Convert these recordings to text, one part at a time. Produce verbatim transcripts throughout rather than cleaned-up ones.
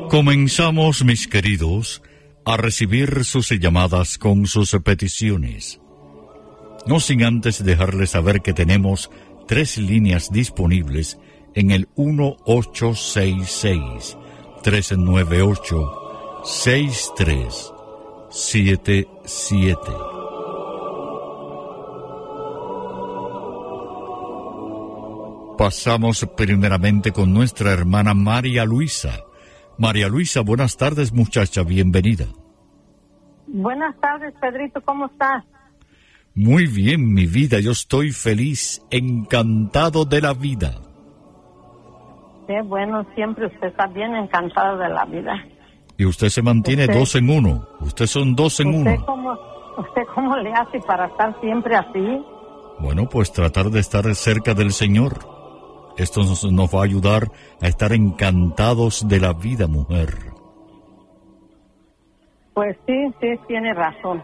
Comenzamos, mis queridos, a recibir sus llamadas con sus peticiones. No sin antes dejarles saber que tenemos tres líneas disponibles en el uno ocho seis seis, tres nueve ocho, seis tres siete siete. Pasamos primeramente con nuestra hermana María Luisa. María Luisa, buenas tardes, muchacha, bienvenida. Buenas tardes, Pedrito, ¿cómo estás? Muy bien, mi vida, yo estoy feliz, encantado de la vida. Qué bueno, siempre usted está bien encantado de la vida. Y usted se mantiene usted, dos en uno, usted son dos en usted uno. Cómo, ¿Usted cómo le hace para estar siempre así? Bueno, pues tratar de estar cerca del Señor. Esto nos, nos va a ayudar a estar encantados de la vida, mujer. Pues sí, sí, tiene razón.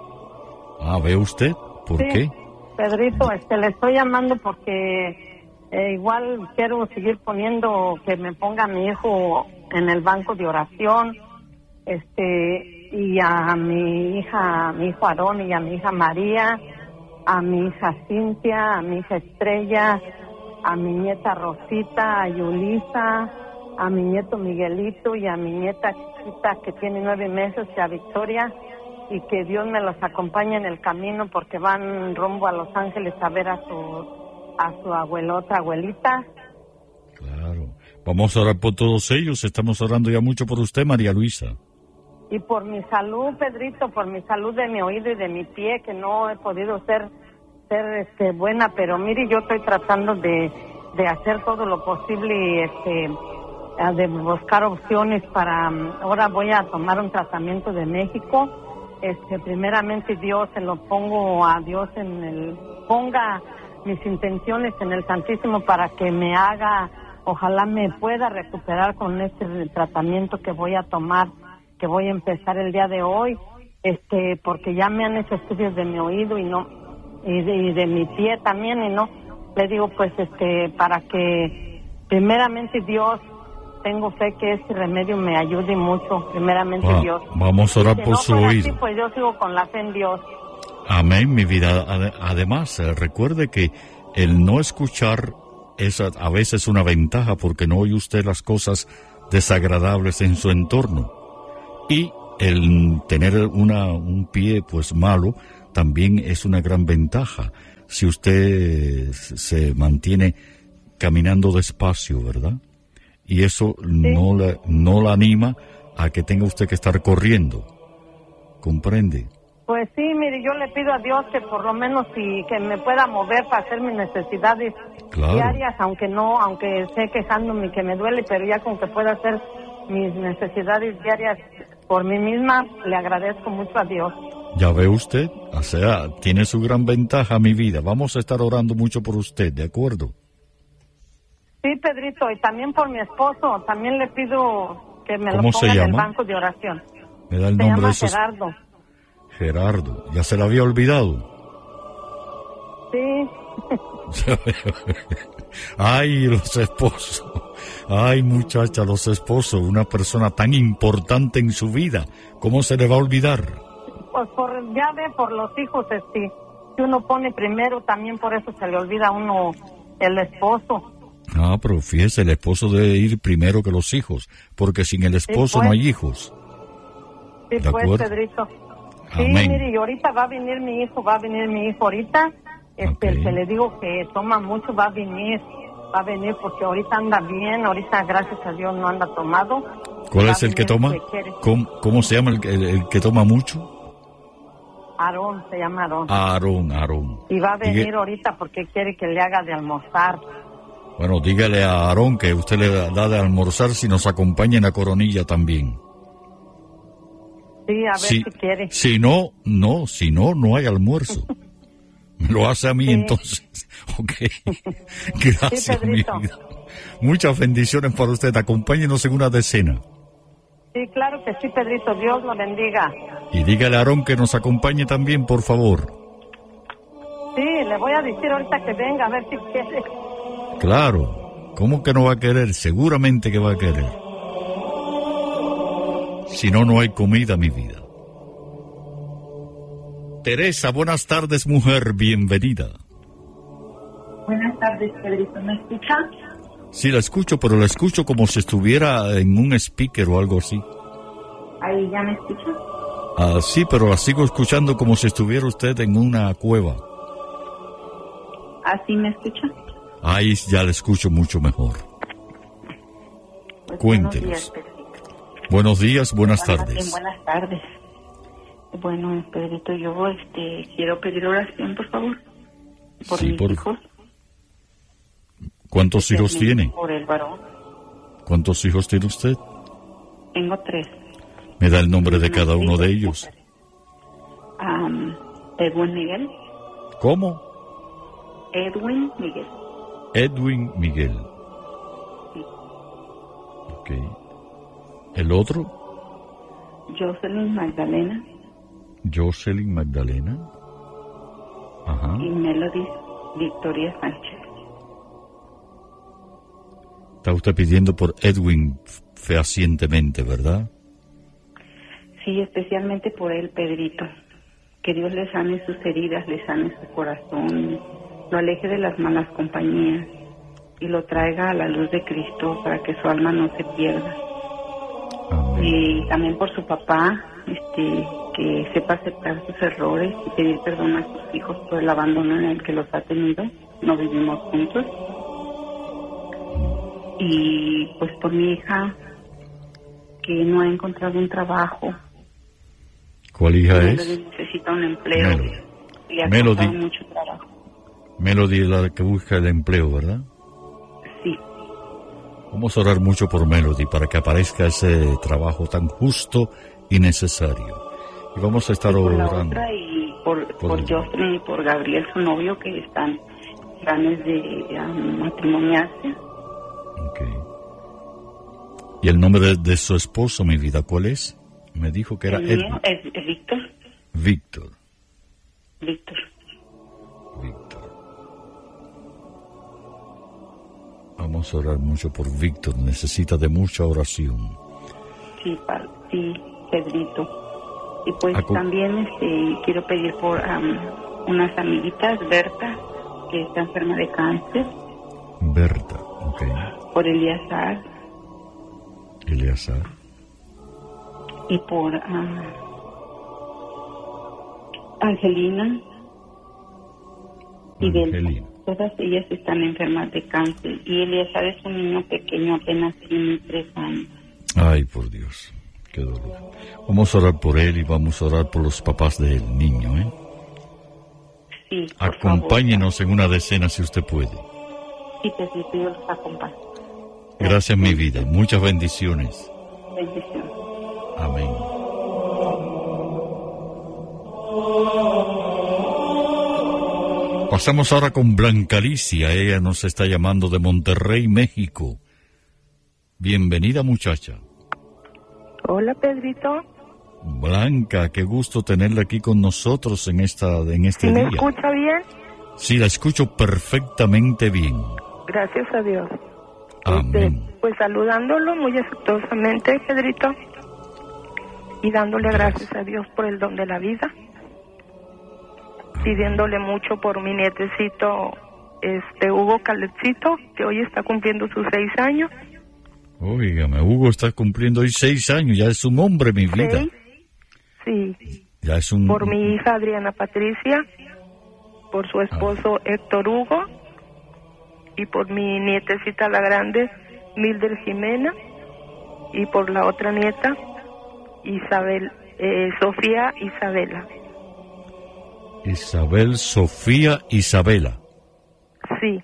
Ah, ¿ve usted? ¿Por sí, qué? Pedrito, este, le estoy llamando porque eh, igual quiero seguir poniendo que me ponga a mi hijo en el banco de oración, este, y a mi hija, a mi hijo Aarón y a mi hija María, a mi hija Cintia, a mi hija Estrella, a mi nieta Rosita, a Yulisa, a mi nieto Miguelito y a mi nieta chiquita que tiene nueve meses, y a Victoria, y que Dios me los acompañe en el camino porque van rumbo a Los Ángeles a ver a su a su abuelota, abuelita. Claro. Vamos a orar por todos ellos. Estamos orando ya mucho por usted, María Luisa. Y por mi salud, Pedrito, por mi salud de mi oído y de mi pie, que no he podido ser ser este buena, pero mire, yo estoy tratando de, de hacer todo lo posible y este de buscar opciones para, ahora voy a tomar un tratamiento de México. Este, primeramente Dios, se lo pongo a Dios en el, ponga mis intenciones en el Santísimo para que me haga, ojalá me pueda recuperar con este tratamiento que voy a tomar, que voy a empezar el día de hoy, este, porque ya me han hecho estudios de mi oído y no, y de, y de mi pie también, y no, le digo pues este, para que primeramente Dios, tengo fe que este remedio me ayude mucho, primeramente Va, Dios. Vamos a orar por no su fuera oído. así, pues yo sigo con la fe en Dios. Amén, mi vida. Además, recuerde que el no escuchar es a veces una ventaja porque no oye usted las cosas desagradables en su entorno. Y el tener una, un pie pues malo también es una gran ventaja si usted se mantiene caminando despacio, ¿verdad? Y eso sí. no la, no la anima a que tenga usted que estar corriendo. ¿Comprende? Pues sí, mire, yo le pido a Dios que por lo menos si que me pueda mover para hacer mis necesidades claro. diarias, aunque no, aunque esté quejándome que me duele, pero ya con que pueda hacer mis necesidades diarias por mí misma, le agradezco mucho a Dios. Ya ve usted, o sea, tiene su gran ventaja, mi vida. Vamos a estar orando mucho por usted, ¿de acuerdo? Sí, Pedrito, y también por mi esposo, también le pido que me lo ¿Cómo ponga se en llama? el banco de oración. Me da el se nombre llama de esos... Gerardo. Gerardo, ¿ya se lo había olvidado? Sí. Ay, los esposos. Ay, muchacha, los esposos, una persona tan importante en su vida. ¿Cómo se le va a olvidar? Pues por, ya ve, por los hijos, este, si uno pone primero, también por eso se le olvida a uno el esposo. Ah, pero fíjese, el esposo debe ir primero que los hijos, porque sin el esposo sí, pues. no hay hijos. Sí, ¿De pues, acuerdo? Pedrito. Sí, Amén. mire, y ahorita va a venir mi hijo, va a venir mi hijo ahorita. Este, Okay. el que le digo que toma mucho va a venir, va a venir porque ahorita anda bien, ahorita gracias a Dios no anda tomado. ¿Cuál va es el que toma? Que ¿Cómo, ¿Cómo se llama el, el, el que toma mucho? Aarón, se llama Aarón. Aarón, Aarón. Y va a venir Diga, ahorita porque quiere que le haga de almorzar. bueno, dígale a Aarón que usted le da de almorzar si nos acompaña en la Coronilla también. Sí, a ver si, si quiere. Si no, no, si no, no hay almuerzo. Me lo hace a mí, sí. Entonces. Ok. Gracias, sí, mi vida. Muchas bendiciones para usted. Acompáñenos en una decena. Sí, claro que sí, Pedrito. Dios lo bendiga. Y dígale a Aarón que nos acompañe también, por favor. Sí, le voy a decir ahorita que venga, a ver si quiere. Claro. ¿Cómo que no va a querer? Seguramente que va a querer. Si no, no hay comida, mi vida. Teresa, buenas tardes, mujer, bienvenida. Buenas tardes, Pedrito, ¿me escucha? Sí, la escucho, pero la escucho como si estuviera en un speaker o algo así. ¿Ahí ya me escucha? Ah, sí, pero la sigo escuchando como si estuviera usted en una cueva. ¿Así me escucha? Ahí ya la escucho mucho mejor. Pues Cuéntenos. Buenos días, Pedrito. Buenos días, buenas Buenas, tardes. Buenas tardes. Bueno, Pedrito, yo este, quiero pedir oración, por favor, por Sí, mis por- hijos. ¿Cuántos hijos especialmente tiene? Por el varón. ¿Cuántos hijos tiene usted? Tengo tres. ¿Me da el nombre de cada uno de ellos? Um, Edwin Miguel. ¿Cómo? Edwin Miguel. Edwin Miguel. Sí. Ok. ¿El otro? Jocelyn Magdalena Jocelyn Magdalena. Ajá. y Melody Victoria Sánchez. Está usted pidiendo por Edwin fehacientemente, ¿verdad? Sí, especialmente por él, Pedrito. Que Dios le sane sus heridas, le sane su corazón, lo aleje de las malas compañías y lo traiga a la luz de Cristo para que su alma no se pierda. Amén. Y también por su papá, este, que sepa aceptar sus errores y pedir perdón a sus hijos por el abandono en el que los ha tenido. No vivimos juntos. Y pues por mi hija, que no ha encontrado un trabajo. ¿Cuál hija Melody es? necesita un empleo. Melody. Y le ha Melody. costado mucho trabajo. Melody es la que busca el empleo, ¿verdad? Sí, Vamos a orar mucho por Melody para que aparezca ese trabajo tan justo y necesario. Y vamos a estar por la orando. otra y por, Por por el- Jocelyn y por Gabriel, su novio, que están planes de um, matrimoniarse. Ok. ¿Y el nombre de, de su esposo, mi vida, cuál es? Me dijo que era El mío Edwin. es, es Víctor. Víctor. Víctor. Víctor. Vamos a orar mucho por Víctor. Necesita de mucha oración. Sí, pa- sí, Pedrito. Y pues Acu- también este, quiero pedir por um, unas amiguitas, Berta, que está enferma de cáncer, Berta. Ok. por Eliazar Eleazar. y por ah, Angelina y Delta. Angelina. Todas ellas están enfermas de cáncer y Eliazar es un niño pequeño, apenas tiene tres años. Ay, por Dios. Qué dolor. Vamos a orar por él y vamos a orar por los papás del niño, ¿eh? Sí, por Acompáñenos en una decena si usted puede. favor. Sí, Pedrito, yo los acompaño. Gracias, mi vida. Muchas bendiciones. Bendiciones. Amén. Pasamos ahora con Blanca Alicia. Ella nos está llamando de Monterrey, México. Bienvenida, muchacha. Hola, Pedrito. Blanca, qué gusto tenerla aquí con nosotros en esta en este ¿Sí me día. escucha bien? Sí, la escucho perfectamente bien. Gracias a Dios. Amén. Este, pues saludándolo muy afectuosamente, Pedrito, y dándole Gracias. gracias a Dios por el don de la vida, pidiéndole mucho por mi nietecito, este Hugo Calecito, que hoy está cumpliendo sus seis años. Óigame, Hugo está cumpliendo hoy seis años, ya es un hombre, mi vida. ¿Seis? Sí. Ya es un... Por mi hija Adriana Patricia, por su esposo Héctor Hugo, y por mi nietecita la grande, Mildred Jimena, y por la otra nieta, Isabel, eh, Sofía Isabela. Isabel Sofía Isabela. Sí.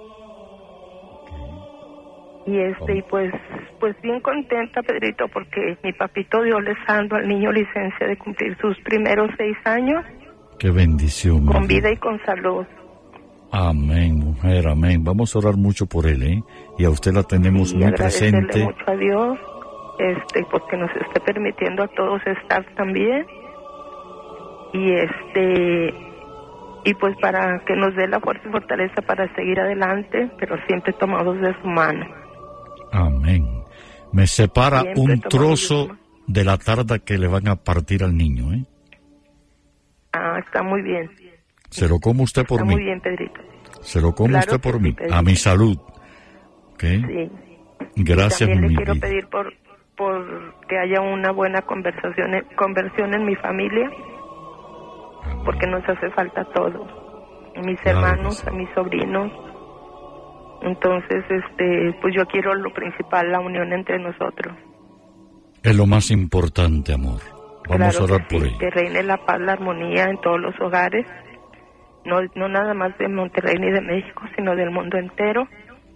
Y este, y pues, pues bien contenta, Pedrito, porque mi papito Dios le está dando al niño licencia de cumplir sus primeros seis años, Qué bendición. con mi vida y con salud. Amén, mujer, amén. Vamos a orar mucho por él, ¿eh? Y a usted la tenemos Y muy agradecerle presente. mucho a Dios, este, porque nos esté permitiendo a todos estar también. Y este, y pues para que nos dé la fuerza y fortaleza para seguir adelante, pero siempre tomados de su mano. Amén. Me separa Siempre un tomados de su trozo, mano. de la tarde que le van a partir al niño, ¿eh? Ah, está muy bien. Se lo come usted por está mí. Muy bien, Pedrito. Se lo come Claro usted por sí, mí, Pedrito. a mi salud. ¿Ok? Sí. Gracias, También mi le quiero vida. pedir por, por que haya una buena conversación, conversión en mi familia, porque nos hace falta todo. A mis Claro hermanos, que sí. a mis sobrinos. Entonces, este, pues yo quiero lo principal, la unión entre nosotros. Es lo más importante, amor. Vamos Claro a orar que por sí, ello. que reine la paz, la armonía en todos los hogares, no, no nada más de Monterrey ni de México, sino del mundo entero.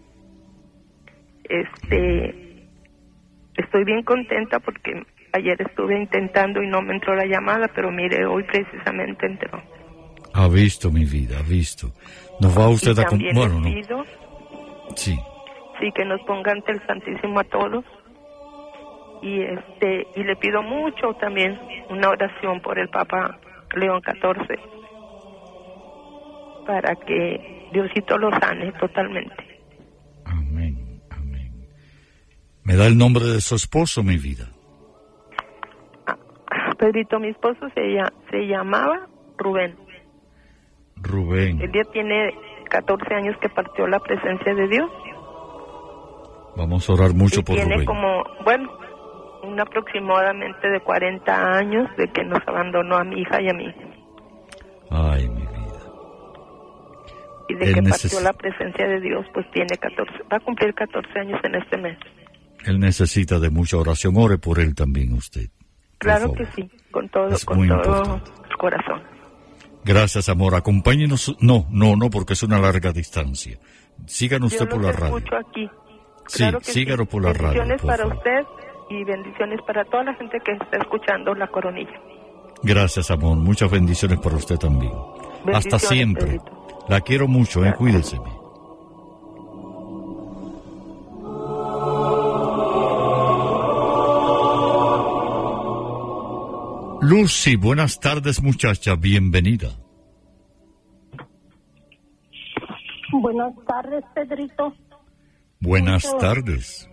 Este, estoy bien contenta porque ayer estuve intentando y no me entró la llamada, pero mire, hoy precisamente entró. Ha visto, mi vida, ha visto. Nos va usted Y a... com- también Bueno, les no. pido, Sí. sí, que nos ponga ante el Santísimo a todos. Y este y le pido mucho también una oración por el Papa León catorce, para que Diosito lo sane totalmente. Amén, amén. ¿Me da el nombre de su esposo, mi vida? Pedrito, mi esposo se, lla- se llamaba Rubén. Rubén. El día tiene catorce años que partió la presencia de Dios. Vamos a orar mucho Y por tiene Rubén. como, bueno, un aproximadamente de cuarenta años de que nos abandonó a mi hija y a mí. Ay, mi vida. Y de Él que neces- partió la presencia de Dios, pues tiene catorce, va a cumplir catorce años en este mes. Él necesita de mucha oración. Ore por él también usted. por Claro favor. que sí, con todo, Es con muy todo importante. el corazón. Gracias, amor. Acompáñenos. No, no, no, porque es una larga distancia. Síganos Yo usted por los la radio. escucho aquí. Sí, Claro que síganos sí. por la radio, Bendiciones por para favor. usted y bendiciones para toda la gente que está escuchando La Coronilla. Gracias, amor. Muchas bendiciones para usted también. Hasta Bendiciones, siempre. Pedrito. La quiero mucho, eh. Cuídeseme. Lucy, buenas tardes, muchacha. Bienvenida. Buenas tardes, Pedrito. Buenas Mucho. tardes.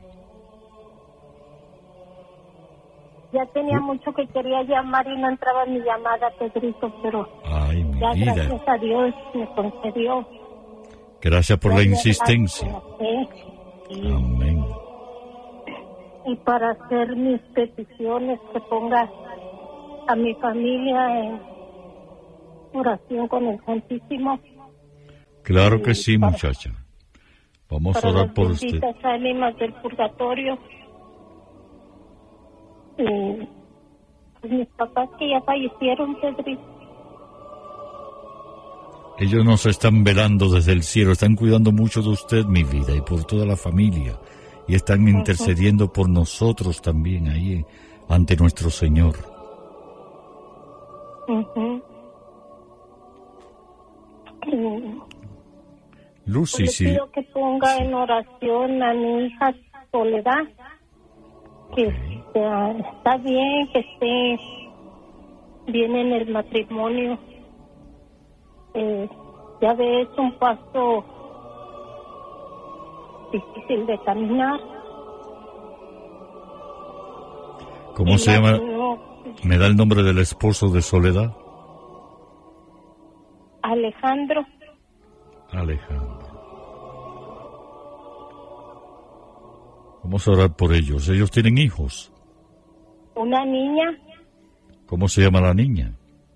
Ya tenía mucho que quería llamar y no entraba mi llamada, Pedrito, pero Ay, mi ya vida. gracias a Dios me concedió. Gracias por la Gracias insistencia. a usted. Y, Amén. y para hacer mis peticiones, que ponga a mi familia en oración con el Santísimo. Claro que Y sí, para- muchacha. Vamos a Para orar las por usted. benditas ánimas del purgatorio. Y pues, mis papás que ya fallecieron, Pedrito. Ellos nos están velando desde el cielo, están cuidando mucho de usted, mi vida, y por toda la familia. Y están intercediendo por nosotros también ahí ante nuestro Señor. Ujú. Y, Lucy, pues, sí. le pido que ponga en oración a mi hija Soledad, que está, está bien, que esté bien en el matrimonio. Eh, ya ves, un paso difícil de caminar. ¿Cómo Y se la- llama? no, ¿Me da el nombre del esposo de Soledad? Alejandro. Alejandro. Vamos a orar por ellos. Ellos tienen hijos. Una niña, ¿Cómo se llama la niña?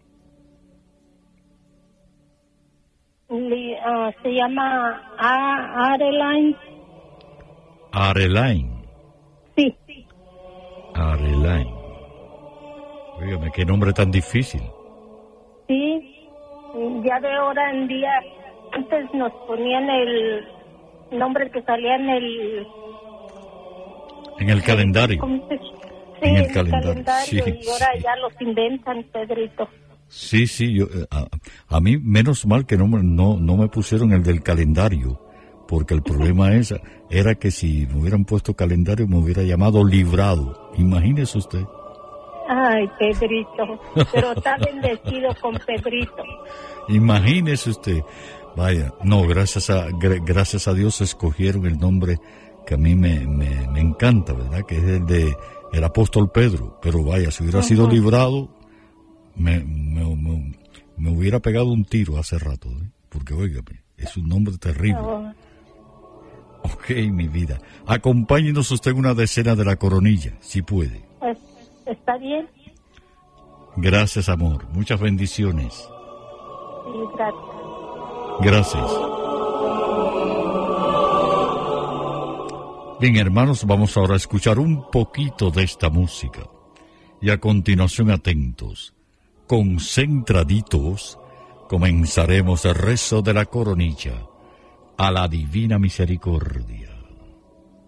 li- ah, se llama A- Areline. Arelaine. Sí, Arelaine. Óigame, qué nombre tan difícil. sí. Ya de hora en día, antes nos ponían el nombre que salía en el... En el calendario. ¿cómo se- Sí, En el el calendario, calendario, sí, y ahora sí. ya los inventan, Pedrito. Sí, sí, yo, eh, a, a mí menos mal que no, me- no, no me pusieron el del calendario, porque el problema es, era que si me hubieran puesto calendario me hubiera llamado librado. Imagínese usted. Ay, Pedrito, pero está bendecido con Pedrito. Imagínese usted. Vaya, no, gracias a, gra- gracias a Dios escogieron el nombre que a mí me, me, me encanta, ¿verdad? Que es el de el apóstol Pedro, pero vaya, si hubiera uh-huh. sido librado, me, me, me, me hubiera pegado un tiro hace rato, ¿eh? Porque, óigame, es un nombre terrible. Uh-huh. Ok, mi vida. Acompáñenos usted en una decena de la coronilla, si puede. Pues, está bien. Gracias, amor. Muchas bendiciones. Sí, gracias. Gracias. Bien, hermanos, vamos ahora a escuchar un poquito de esta música. Y a continuación, atentos, concentraditos, comenzaremos el rezo de la coronilla a la divina misericordia.